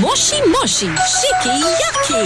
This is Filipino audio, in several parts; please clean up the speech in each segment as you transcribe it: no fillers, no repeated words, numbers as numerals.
Moshi Moshi Shiki Yaki.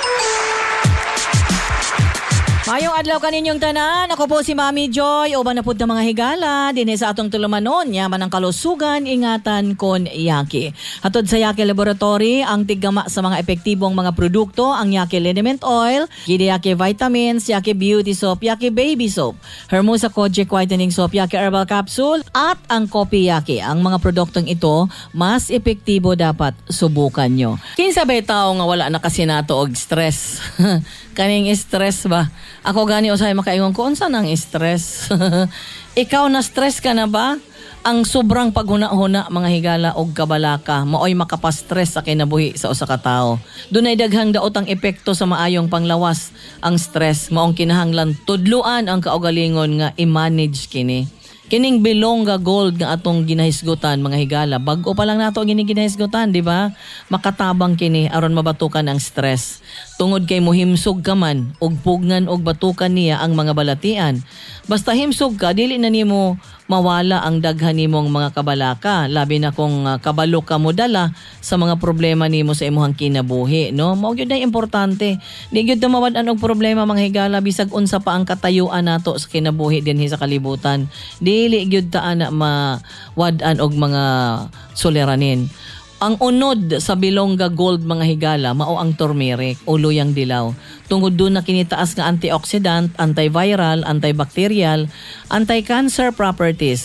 Mayong adlaw kaninyong tanan, ako po si Mami Joy, uban na pud ng mga higala, dinhi sa atong tulumanon, yaman ang kalusugan, ingatan kon Yaki. Hatod sa Yaki Laboratory, ang tiggama sa mga epektibong mga produkto, ang Yaki Liniment Oil, Yaki Vitamins, Yaki Beauty Soap, Yaki Baby Soap, Hermosa Kojic Whitening Soap, Yaki Herbal Capsule, at ang Kopi Yaki. Ang mga produktong ito, mas epektibo dapat subukan nyo. Kinsa ba tao nga wala na kasi nato og stress? Kaning stress ba? Ako gani usay makaingon ko unsa nang stress. Ikaw na stress ka na ba? Ang sobrang paghuna-huna mga higala og kabalaka maoy makapastress sa kinabuhi sa usa ka tawo. Dunay daghang daot ang epekto sa maayong panglawas ang stress maong kinahanglan tudluan ang kaugalingon nga i-manage kini. Kining Bilongga Gold nga atong ginahisgutan mga higala, bag-o pa lang nato ang ginahisgutan, di ba? Makatabang kini aron mabatukan ang stress. Tungod kay mohimsog ka man og pugngan og batukan niya ang mga balatian. Basta himsog ka, dili na nimo mawala ang daghan nimong mga kabalaka, labi na kung kabalo ka mo dala sa mga problema nimo sa imong kinabuhi, no? Mao gyud na importante. Di gyud na mawad-an og problema mga higala bisag unsa pa ang katayuan nato sa kinabuhi dinhi sa kalibutan. Dili gyud ta ana mawad-an og mga suliranin. Ang unod sa Bilongga Gold mga higala mao ang turmeric o luyang dilaw. Tungod doon na kinitaas nga antioxidant, antiviral, antibacterial, anti-cancer properties.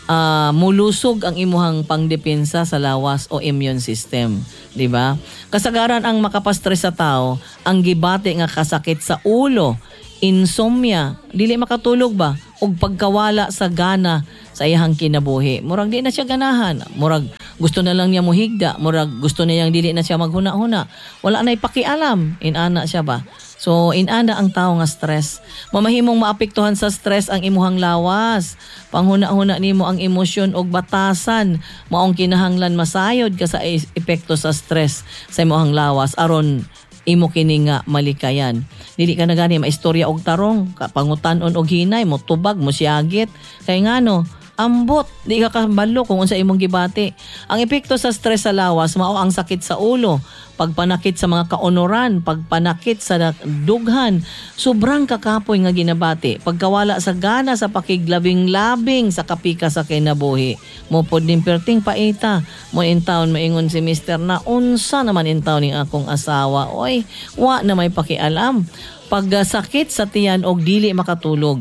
Mulusog ang imuhang pangdepensa sa lawas o immune system, di ba? Kasagaran ang makapastress sa tao, ang gibati nga kasakit sa ulo, insomnia, dili makatulog ba? Og pagkawala sa gana sa iyang kinabuhi. Murag di na siya ganahan. Murag gusto na lang niya muhigda. Murag gusto niya dili na siya maghuna-huna. Wala na'y pakialam. Inana siya ba? So, inana ang tao nga stress. Mamahimong maapektuhan sa stress ang imuhang lawas. Panghuna-huna nimo ang emosyon og batasan. Maong kinahanglan masayod ka sa epekto sa stress sa imuhang lawas aron imo kini nga malikayan. Dili ka na gani maistorya og tarong, pangutan-on og hinay, mo tubag, mo siyagit. Kay ngano, ambot, di ka kabalo kung unsa imong gibati. Ang epekto sa stress sa lawas mao ang sakit sa ulo, pagpanakit sa mga kaunoran, pagpanakit sa dughan, sobrang kakapoy nga ginabati, pagkawala sa gana sa pakiglabing-labing sa kapika sa kinabuhi. Mo pod ning perting paita, mo intawon maingon si Mr. na unsa naman intawon ning akong asawa. Oy, wa na may pakialam. Pagkasakit sa tiyan og dili makatulog.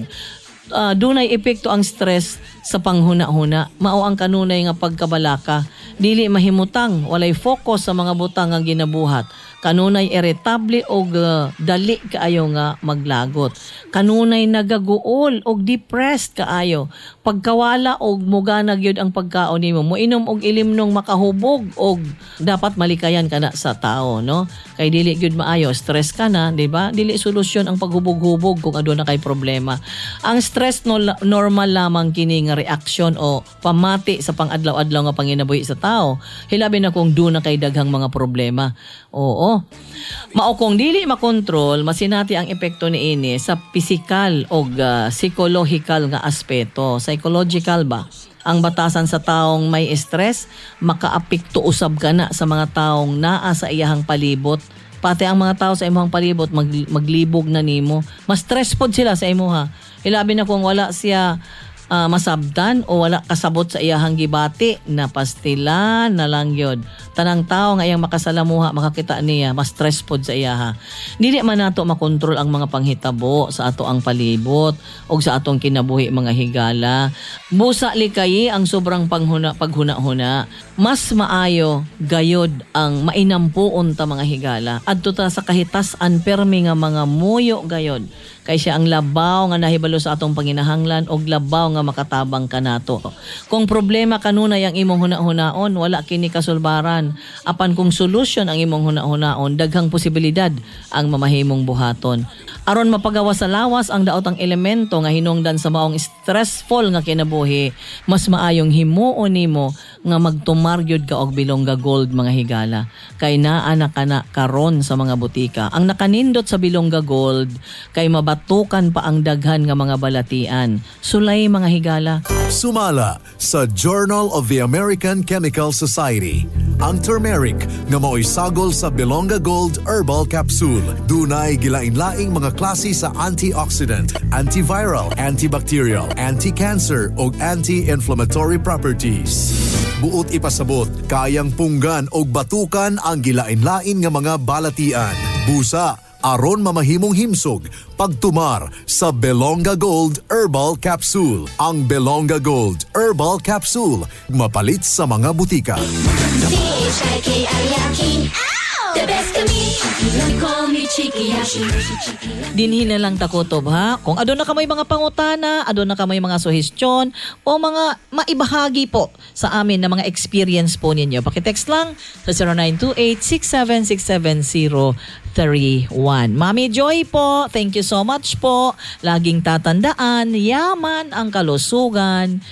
Dunay epekto ang stress sa panghuna-huna. Mao ang kanunay nga pagkabalaka. Dili mahimutang, walay focus sa mga butang nga ginabuhat. Kanunay irritable og dali kaayo nga maglagot. Kanunay nagaguol og depressed kaayo. Pagkawala og muganag yun ang pagkaon nimo. Moinom og ilimnong makahubog og dapat malikayan kana sa tao, no? Kay dili gyud maayo, stress ka na, di ba? Dili solusyon ang paghubog-hubog kung aduna kay problema. Ang stress normal lamang kini nga reaksyon o pamati sa pang-adlaw-adlaw nga panginabuhi sa tao. Hilabi na kung duna kay daghang mga problema. Oo. Mao kung dili makontrol, masinati ang epekto niini sa physical o psychological nga aspeto. Psychological ba? Ang batasan sa taong may stress, makaapekto usab kana sa mga taong naa sa iyahang palibot. Pati ang mga tao sa imong palibot maglibog na nimo. Mas stress pod sila sa imuha. Hilabi na kung wala siya masabdan o wala kasabot sa iyahang gibati na pastila na lang yun. Tanang tao nga iyang makasalamuha, makakita niya, mas stress pod sa iyaha. Dili man nato makontrol ang mga panghitabo sa ato ang palibot o sa atong kinabuhi mga higala. Busa likay ang sobrang paghuna-huna. Mas maayo gayod ang mainampuon ta mga higala. Adto ta sa kahitasan permi nga mga muyo gayod. Kay siya ang labaw nga nahibalo sa atong panginahanglan og labaw nga makatabang kanato. Kung problema kanunay ang imong huna-hunaon, wala kini kasulbaran. Apan kung solusyon ang imong huna-hunaon, daghang posibilidad ang mamahimong buhaton. Aron mapagawa sa lawas ang daotang elemento nga hinungdan sa maong stressful nga kinabuhi, mas maayong himuon nimo nga magtumaryod ka og Bilongga Gold mga higala. Kay naa na kana karon sa mga butika. Ang nakanindot sa Bilongga Gold kay batukan pa ang daghan nga mga balatian. Sulay mga higala. Sumala sa Journal of the American Chemical Society. Ang turmeric nga mao'y sagol sa Belonga Gold Herbal Capsule. Dunay gilain-laing mga klase sa antioxidant, antiviral, antibacterial, anti-cancer o anti-inflammatory properties. Buot ipasabot, kayang punggan o batukan ang gilain-lain nga mga balatian. Busa, aron mamahimong himsog, pagtumar sa Belonga Gold Herbal Capsule. Ang Belonga Gold Herbal Capsule, mapalit sa mga butika. The best of me, you call me Cheeky Yaki. Dinhin na lang takotob ha. Kung adon na kamay mga pangutana, adon na kamay mga suhestyon o mga maibahagi po sa amin na mga experience po ninyo. Pakitext lang sa 0928-6767031. Mami Joy po, thank you so much po. Laging tatandaan, yaman ang kalusugan,